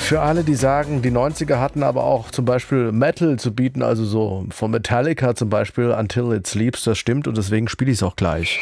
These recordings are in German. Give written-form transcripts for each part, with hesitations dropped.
Für alle, die sagen, die 90er hatten aber auch zum Beispiel Metal zu bieten, also so von Metallica zum Beispiel, Until It Sleeps, das stimmt und deswegen spiele ich es auch gleich.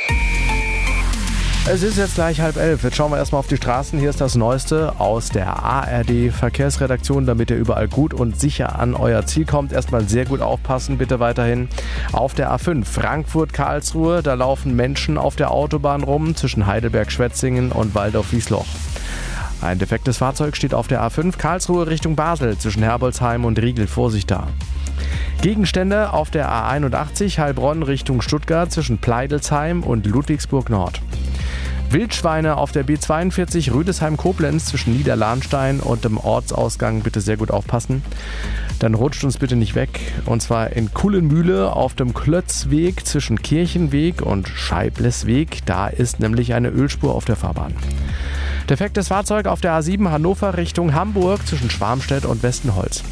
Es ist jetzt gleich 10:30. Jetzt schauen wir erstmal auf die Straßen. Hier ist das Neueste aus der ARD-Verkehrsredaktion, damit ihr überall gut und sicher an euer Ziel kommt. Erstmal sehr gut aufpassen, bitte weiterhin. Auf der A5 Frankfurt-Karlsruhe, da laufen Menschen auf der Autobahn rum zwischen Heidelberg-Schwetzingen und Waldorf-Wiesloch. Ein defektes Fahrzeug steht auf der A5 Karlsruhe Richtung Basel zwischen Herbolzheim und Riegel. Vorsicht da. Gegenstände auf der A81 Heilbronn Richtung Stuttgart zwischen Pleidelsheim und Ludwigsburg Nord. Wildschweine auf der B42 Rüdesheim-Koblenz zwischen Niederlahnstein und dem Ortsausgang. Bitte sehr gut aufpassen. Dann rutscht uns bitte nicht weg. Und zwar in Kullenmühle auf dem Klötzweg zwischen Kirchenweg und Scheiblesweg. Da ist nämlich eine Ölspur auf der Fahrbahn. Defektes Fahrzeug auf der A7 Hannover Richtung Hamburg zwischen Schwarmstedt und Westenholz.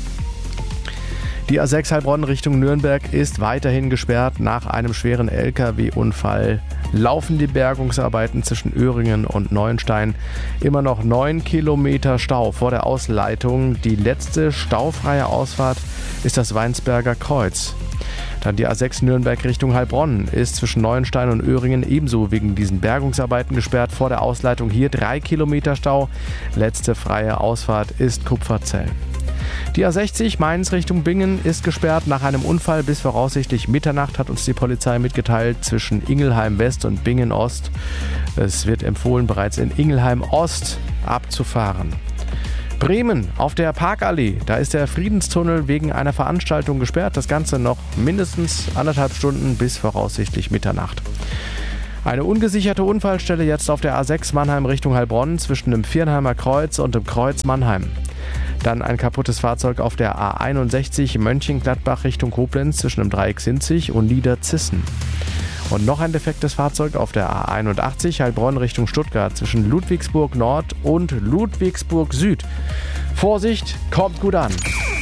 Die A6 Heilbronn Richtung Nürnberg ist weiterhin gesperrt. Nach einem schweren LKW-Unfall laufen die Bergungsarbeiten zwischen Öhringen und Neuenstein. Immer noch 9 Kilometer Stau vor der Ausleitung. Die letzte staufreie Ausfahrt ist das Weinsberger Kreuz. Dann die A6 Nürnberg Richtung Heilbronn ist zwischen Neuenstein und Öhringen ebenso wegen diesen Bergungsarbeiten gesperrt. Vor der Ausleitung hier 3 Kilometer Stau. Letzte freie Ausfahrt ist Kupferzell. Die A60 Mainz Richtung Bingen ist gesperrt nach einem Unfall bis voraussichtlich Mitternacht, hat uns die Polizei mitgeteilt, zwischen Ingelheim West und Bingen Ost. Es wird empfohlen, bereits in Ingelheim Ost abzufahren. Bremen auf der Parkallee, da ist der Friedenstunnel wegen einer Veranstaltung gesperrt. Das Ganze noch mindestens 1,5 Stunden bis voraussichtlich Mitternacht. Eine ungesicherte Unfallstelle jetzt auf der A6 Mannheim Richtung Heilbronn zwischen dem Viernheimer Kreuz und dem Kreuz Mannheim. Dann ein kaputtes Fahrzeug auf der A61 Mönchengladbach Richtung Koblenz zwischen dem Dreieck Sinzig und Niederzissen. Und noch ein defektes Fahrzeug auf der A81 Heilbronn Richtung Stuttgart zwischen Ludwigsburg Nord und Ludwigsburg Süd. Vorsicht, kommt gut an.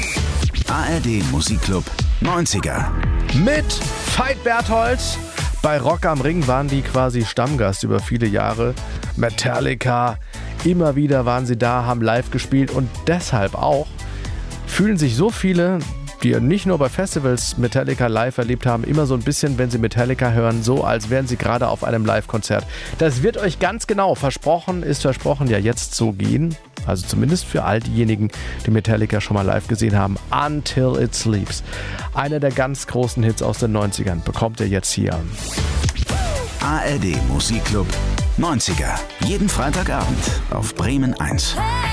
ARD Musikclub 90er. Mit Veit Berthold. Bei Rock am Ring waren die quasi Stammgast über viele Jahre. Metallica, immer wieder waren sie da, haben live gespielt und deshalb auch fühlen sich so viele, die nicht nur bei Festivals Metallica live erlebt haben, immer so ein bisschen, wenn sie Metallica hören, so als wären sie gerade auf einem Live-Konzert. Das wird euch ganz genau versprochen, ja jetzt so gehen. Also zumindest für all diejenigen, die Metallica schon mal live gesehen haben. Until It Sleeps. Einer der ganz großen Hits aus den 90ern bekommt ihr jetzt hier. ARD Musikclub 90er. Jeden Freitagabend auf Bremen 1.